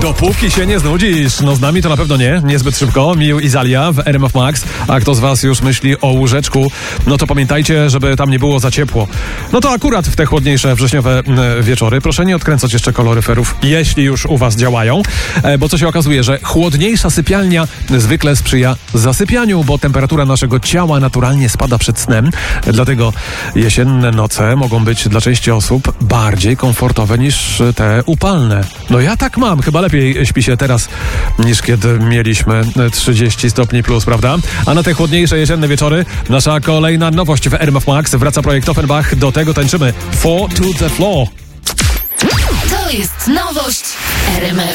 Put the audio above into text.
Dopóki się nie znudzisz. No z nami to na pewno nie. Niezbyt szybko. Miu i Zalia w RMF Max. A kto z was już myśli o łóżeczku, no to pamiętajcie, żeby tam nie było za ciepło. No to akurat w te chłodniejsze wrześniowe wieczory proszę nie odkręcać jeszcze kaloryferów, jeśli już u was działają. Bo co się okazuje, że chłodniejsza sypialnia zwykle sprzyja zasypianiu, bo temperatura naszego ciała naturalnie spada przed snem. Dlatego jesienne noce mogą być dla części osób bardziej komfortowe niż te upalne. No ja tak mam. Chyba lepiej śpi się teraz niż kiedy mieliśmy 30 stopni plus, prawda? A na te chłodniejsze jesienne wieczory nasza kolejna nowość w RMF Max. Wraca projekt Offenbach. Do tego tańczymy Fall to the Floor. To jest nowość RMF.